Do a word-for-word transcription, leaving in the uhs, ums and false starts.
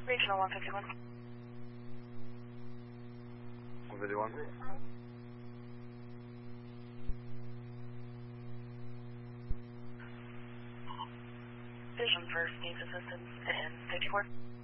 Regional one fifty-one. one fifty-one. Vision first needs assistance in fifty-four.